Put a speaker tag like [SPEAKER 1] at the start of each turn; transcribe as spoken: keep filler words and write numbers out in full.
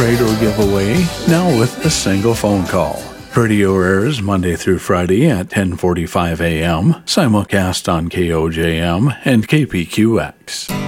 [SPEAKER 1] Trade or giveaway, now with a single phone call. Radio airs Monday through Friday at ten forty-five a.m., simulcast on K O J M and K P Q X.